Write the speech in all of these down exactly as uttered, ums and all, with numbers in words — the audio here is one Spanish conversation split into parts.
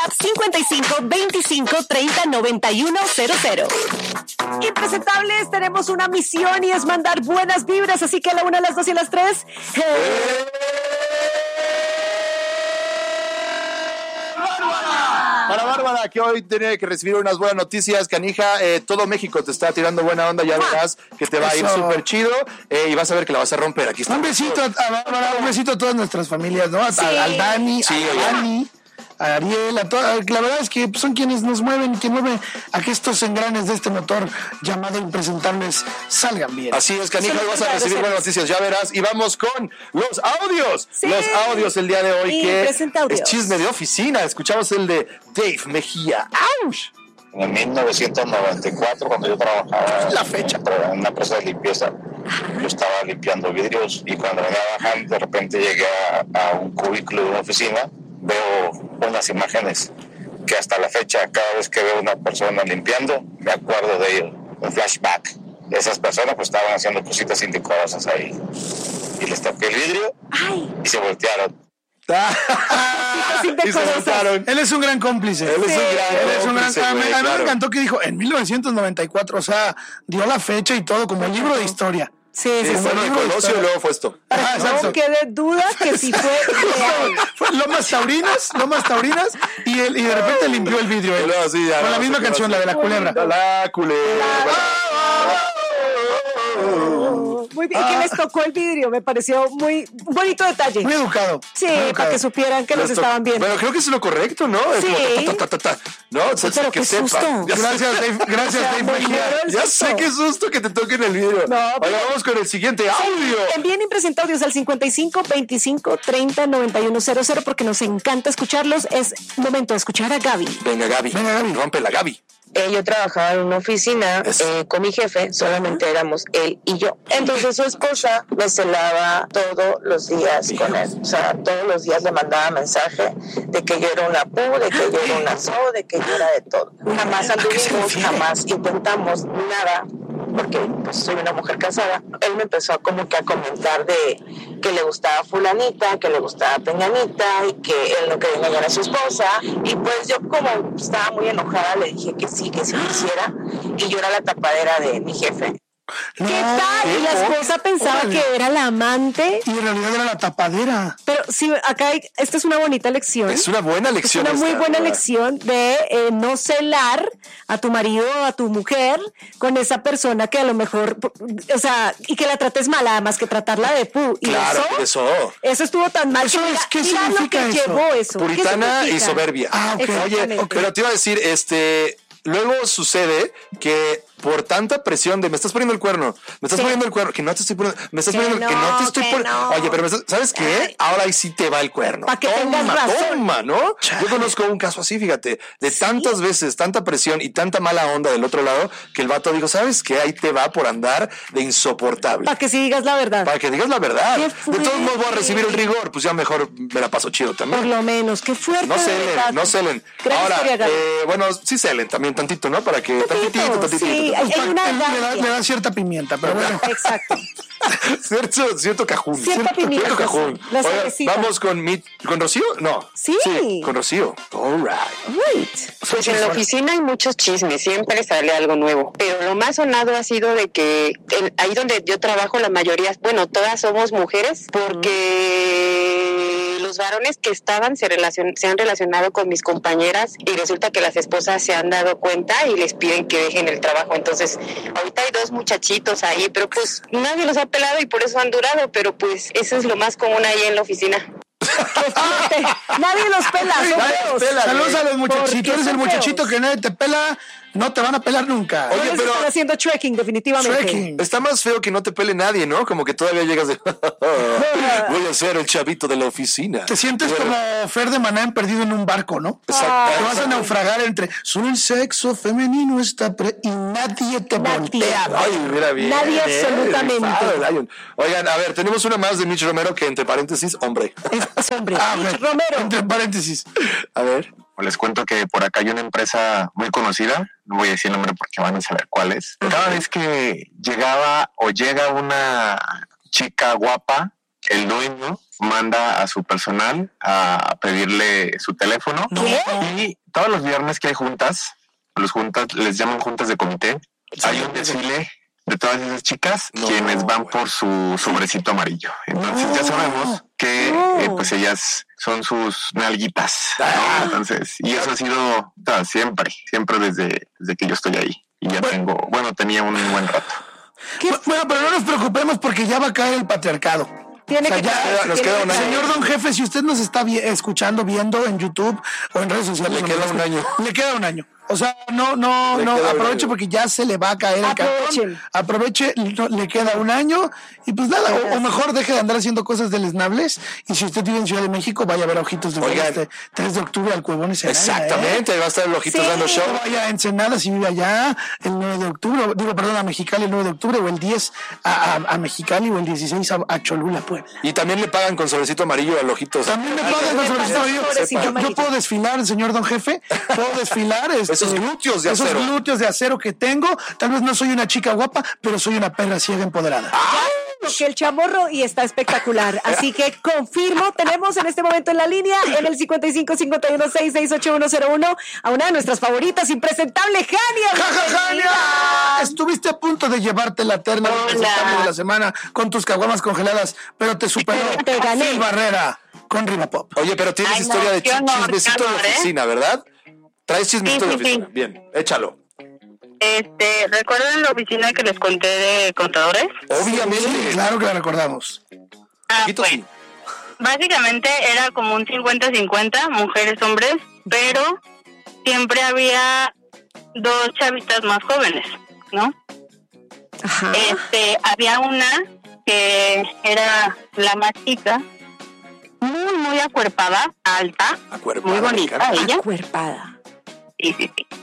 cincuenta y cinco, veinticinco, treinta, noventa y uno, cero cero. Impresentables, tenemos una misión y es mandar buenas vibras, así que a la una, a las dos y a las tres. ¡Hey! Para Bárbara, que hoy tiene que recibir unas buenas noticias, canija. Eh, todo México te está tirando buena onda, ya verás que te va a ir súper chido eh, y vas a ver que la vas a romper. Aquí está. Un besito a Bárbara, un besito a todas nuestras familias, ¿no? A, sí. Al Dani, sí, a Dani, a Ariel, a toda, la verdad es que son quienes nos mueven, quien mueven a que estos engranes de este motor llamado Impresentables salgan bien. Así es, canija, hoy vas a recibir buenas noticias, ya verás. Y vamos con los audios. Sí. Los audios el día de hoy, y que es chisme de oficina. Escuchamos el de Dave Mejía. ¡Auch! En mil novecientos noventa y cuatro, cuando yo trabajaba la fecha. en una empresa de limpieza, yo estaba limpiando vidrios y cuando venía bajando, de repente llegué a, a un cubículo de una oficina, veo unas imágenes que hasta la fecha, cada vez que veo una persona limpiando, me acuerdo de ellos, un flashback. Esas personas pues estaban haciendo cositas indecorosas ahí. Y les toqué el vidrio. Ay. Y se voltearon. Y se voltearon. Él es un gran cómplice. Él es sí. un gran Él es un gran, cómplice. A mí Güey, claro. me encantó que dijo en mil novecientos noventa y cuatro, o sea, dio la fecha y todo como libro de historia. Sí, sí, sí, sí. bueno, el Colosio y luego fue esto. Ah, no quede duda que sí fue real. Fue Lomas Taurinas, Lomas Taurinas, y, él, y de repente limpió el vidrio. Él. No, sí, ya, Con no, la misma sí, canción, sí. la de la culebra. La culebra. Muy bien, que les tocó el vidrio, me pareció muy un bonito detalle. Muy educado. Sí, muy educado. para que supieran que los Esto, estaban viendo. Bueno, creo que es lo correcto, ¿no? Es Sí. como ta, ta, ta, ta, ta, ¿no? O sea, Pero que qué sepa. susto. Ya sé. Gracias, Dave. Gracias, Dave Mejía. Ya sé qué susto que te toquen el video. No, Ahora pero- vamos con el siguiente audio. Envíen impresentables al cincuenta y cinco, veinticinco, treinta, noventa y uno, cero cero porque nos encanta escucharlos. Es momento de escuchar a Gaby. Venga, Gaby. Venga, Gaby. Rómpela, Gaby. Eh, yo trabajaba en una oficina eh, con mi jefe, solamente éramos él y yo. Entonces su esposa me celaba todos los días con él. O sea, todos los días le mandaba mensaje de que yo era una pu, de que yo era una so, de que yo era de todo. Jamás anduvimos, jamás intentamos nada, porque pues, soy una mujer casada. Él me empezó como que a comentar de que le gustaba fulanita, que le gustaba peñanita y que él no quería engañar a su esposa. Y pues yo como estaba muy enojada le dije que sí, que sí lo hiciera. Y yo era la tapadera de mi jefe. ¿Qué tal? Y la esposa pensaba Órale. que era la amante. Y en realidad era la tapadera. Pero sí, acá hay, esta es una bonita lección. Es una buena Es lección. una muy esta, buena ¿verdad? lección de eh, no celar a tu marido o a tu mujer con esa persona que a lo mejor, o sea, y que la trates mal, además que tratarla de pu. Y Claro, eso, eso. eso estuvo tan mal. Eso que es- mira, ¿qué mira lo significa que eso? llevó eso. ¿Qué Puritana y significa? soberbia. Ah, ok. Oye, Exactamente. pero te iba a decir, este, luego sucede que por tanta presión de me estás poniendo el cuerno, me estás Sí. poniendo el cuerno, que no te estoy poniendo, me estás Que poniendo, que no no, te estoy que poniendo. no. Oye, pero me estás- ¿sabes qué? Ay. Ahora ahí sí te va el cuerno. Pa' que toma, tengas razón. toma, ¿no? Yo conozco un caso así, fíjate, de tantas veces, tanta presión y tanta mala onda del otro lado, que el vato dijo, ¿sabes qué? Ahí te va por andar de insoportable. Para que sí digas la verdad. Para que digas la verdad. Qué De todos modos voy a fuerte. recibir el rigor, pues ya mejor me la paso chido Por también. lo menos, qué fuerte. No de celen, verdad. no celen. Gran Ahora, historia, Gaby. eh, bueno, sí celen también tantito, ¿no? Para que Tantito, tantitito, tantitito. sí, tantitito. hay una le, da, gracia. le da cierta pimienta, pero bueno. Exacto. cierto, cierto cajún. Cierta cierto, pimienta, cierto cajún. la Oigan, salecita. vamos con mi, con Rocío, no. Sí. con Rocío. All right. Wait. Pues en la oficina hay muchos chismes, siempre sale algo nuevo. Pero lo más sonado ha sido de que en- ahí donde yo trabajo, la mayoría, bueno, todas somos mujeres, porque los varones que estaban se, relacion- se han relacionado con mis compañeras y resulta que las esposas se han dado cuenta y les piden que dejen el trabajo. Entonces, ahorita hay dos muchachitos ahí, pero pues nadie los ha pelado y por eso han durado, pero pues eso es lo más común ahí en la oficina. Qué fuerte. Nadie los pela, son Nadie los feos. pela. Saludos a los Porque muchachitos. Eres el son muchachito feos. que nadie te pela, no te van a pelar nunca. Oye, Oye, pero- están haciendo trekking, definitivamente. Trekking. Está más feo que no te pele nadie, ¿no? Como que todavía llegas de... Voy a ser el chavito de la oficina. Te sientes Bueno, como Fer de Maná perdido en un barco, ¿no? Exacto. Te vas a naufragar entre solo el sexo femenino está pre y nadie te Nadie. voltea. Ay, mira bien. Nadie eh, absolutamente. rifado el Lion. Oigan, a ver, tenemos una más de Mitch Romero que entre paréntesis, hombre. Es, es hombre. Ah, Mitch bueno, Romero. entre paréntesis. A ver. Les cuento que por acá hay una empresa muy conocida, no voy a decir el nombre porque van a saber cuál es. Cada vez que llegaba o llega una chica guapa, el dueño manda a su personal a pedirle su teléfono. ¿Qué? Y todos los viernes que hay juntas, los juntas les llaman juntas de comité, sí, hay un desfile de todas esas chicas no, quienes van por su sobrecito amarillo. Entonces no. ya sabemos que no. eh, pues ellas son sus nalguitas, ¿no? Entonces, y eso ha sido o sea, siempre, siempre desde, desde que yo estoy ahí. Y ya bueno. tengo, bueno, tenía un buen rato. Bueno, pero no nos preocupemos porque ya va a caer el patriarcado. Tiene o sea, que ya, quedar, nos queda un año. Señor Don Jefe, si usted nos está vi- escuchando, viendo en YouTube o en redes sociales, le queda un año. Le queda un año. O sea, no, no, le no, aproveche porque ya se le va a caer el cartón. Aproveche, no, le queda un año y pues nada, o, o mejor deje de andar haciendo cosas deleznables y si usted vive en Ciudad de México, vaya a ver a Ojitos de Fuego este tres de octubre al Cuevón Ensenada. Exactamente, ¿eh? ahí va a estar el Ojitos sí. dando show. Vaya a Ensenada si vive allá el nueve de octubre, digo, perdón, a Mexicali el nueve de octubre o el diez a, a, a Mexicali o el dieciséis a, a Cholula, Puebla. Y también le pagan con sobrecito amarillo al Ojitos. También le pagan con sobrecito amarillo. Yo, yo puedo desfilar, señor Don Jefe, puedo desfilar. Este, esos glúteos de acero. Esos glúteos de acero que tengo. Tal vez no soy una chica guapa, pero soy una perra ciega empoderada. Que el chamorro y está espectacular. Así que confirmo, tenemos en este momento en la línea, en el cincuenta y cinco, cincuenta y uno, sesenta y seis, ochenta y uno cero uno, a una de nuestras favoritas, impresentable, Jania. ¡Ja, ja, Jania! Estuviste a punto de llevarte la terna impresentable de la semana con tus caguamas congeladas, pero te superó te gané. Phil Barrera con Riva Pop. Oye, pero tienes Ay, historia no, de ch- chismecito de oficina, ¿verdad? Traes chismecito sí, sí, de oficina. Sí. Bien, échalo. Este, ¿recuerdan la oficina que les conté de contadores? Obviamente. Sí, claro que la recordamos. Ah, pues, sí. Básicamente era como un cincuenta cincuenta, mujeres, hombres, pero siempre había dos chavitas más jóvenes, ¿no? Ajá. Este, había una que era la más chica, muy, muy acuerpada, alta, acuerpada, muy bonita ella. Acuerpada. Sí, sí, sí.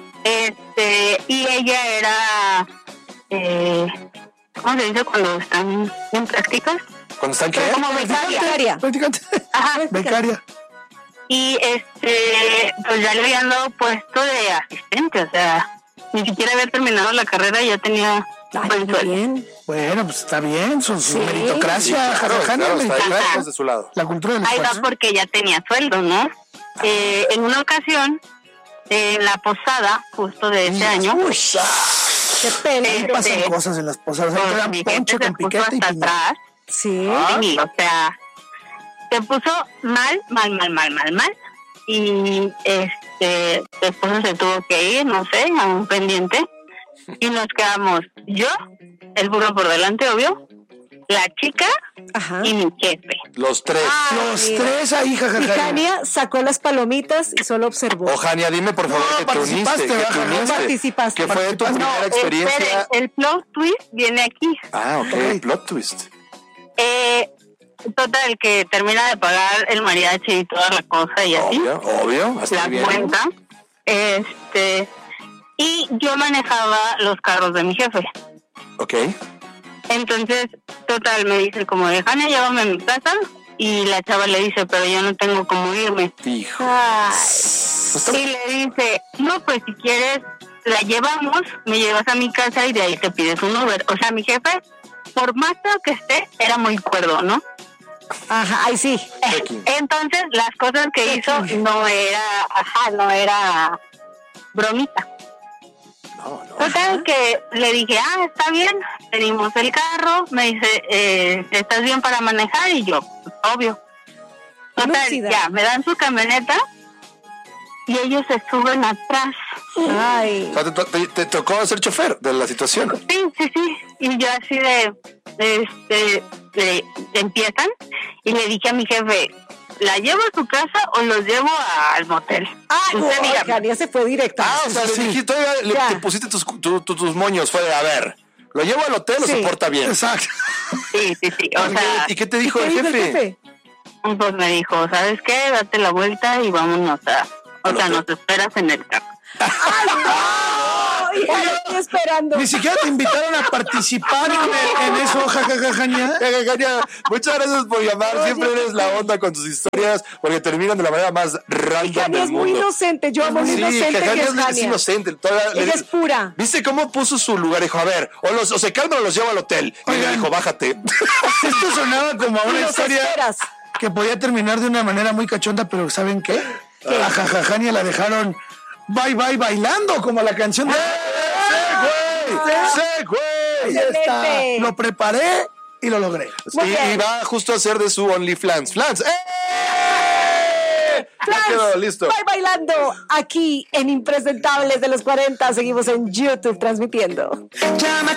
Este, y ella era, eh, ¿cómo se dice cuando están en prácticas? ¿Cuando están qué? Como becaria. Practicante. Ajá, becaria. Y este, pues ya le habían dado puesto de asistente, o sea, ni siquiera había terminado la carrera y ya tenía Ay, bien. Bueno, pues está bien, su, su sí. meritocracia, sí, claro, Jania, claro, está ahí, de su lado. La cultura del Ahí esfuerzo. va porque ya tenía sueldo, ¿no? Eh, en una ocasión, en la posada, justo de ese año. Uy, qué pena. Este, pasan cosas en las posadas. Pues, Eran mi poncho gente con se puso piquete y hasta piña. atrás. Sí. Sí, o sea, se puso mal, mal, mal, mal, mal, mal. Y este, después se tuvo que ir, no sé, a un pendiente. Y nos quedamos yo, el burro por delante, obvio, la chica Ajá. y mi jefe. Los tres. Ah, Los mira. tres ahí, jajaja. Y Jania sacó las palomitas y solo observó. O Jania, dime por favor No, que te uniste, participaste, que te ajá, uniste. participaste. ¿Qué fue tu primera No, experiencia? esperen, el plot twist viene aquí. Ah, ok, Ok. plot twist. Eh, total, que termina de pagar el mariachi y toda la cosa y así. Obvio, obvio, hasta La bien. cuenta. Este, y yo manejaba los carros de mi jefe. Ok. Entonces, total, me dice como de Jania, llévame a mi casa. Y la chava le dice, pero yo no tengo cómo irme. Hijo. Ay. Y le dice, no, pues si quieres, la llevamos, me llevas a mi casa y de ahí te pides un Uber. O sea, mi jefe, por más feo que esté, era muy cuerdo, ¿no? Ajá, ay sí. Entonces, las cosas que hizo no era, ajá, no era bromita. No, no. Total, que le dije, ah, está bien, pedimos el carro, me dice, eh, ¿estás bien para manejar? Y yo, pues, obvio. Total, Velocidad. ya, me dan su camioneta y ellos se suben atrás. Ay. O sea, te, to- te- te tocó ser chofer de la situación. Sí, sí, sí. Y yo así de, este, de, empiezan y le dije a mi jefe, ¿la llevo a su casa o los llevo a- al motel? Ay, Usted no, dígame. Jania se fue directa. Ah, o sea, le Sí. dijiste, oiga, le, Ya. te pusiste tus, tu- tu- tus moños. Fue, a ver, ¿lo llevo al hotel o Sí. se porta bien? Exacto. Sí, sí, sí. O sea, ¿Y qué te dijo ¿Qué el dijo jefe? pues me dijo, ¿sabes qué? Date la vuelta y vámonos a... O Al sea, hotel. nos esperas en el carro. hija, Oye, lo estoy esperando. Ni siquiera te invitaron a participar en, en eso, jajajajaña. Jajajaña, muchas gracias por llamar. Oye, Siempre eres la onda con tus historias porque terminan de la manera más random Jania del es muy mundo. inocente. Yo amo lo Sí, inocente que Jania es es, es Jania. inocente. Toda- Ella le- es pura. ¿Viste cómo puso su lugar? Dijo, a ver, o, los, o se calman o los llevo al hotel. Y le Oigan. dijo, bájate. Esto sonaba como a Y una los historia esperas. que podía terminar de una manera muy cachonda, pero ¿saben qué? A Jajajania la dejaron bye bye bailando, como la canción de... ¡Sí, güey! ¡Sí, güey! Ahí está. Excelente. Lo preparé y lo logré. Muy Y, bien. y va justo a hacer de su OnlyFans. ¡Flans! ¡Eh! Ya Flans, quedó, listo. Bye bailando aquí en Impresentables de los cuarenta. Seguimos en YouTube transmitiendo. Llama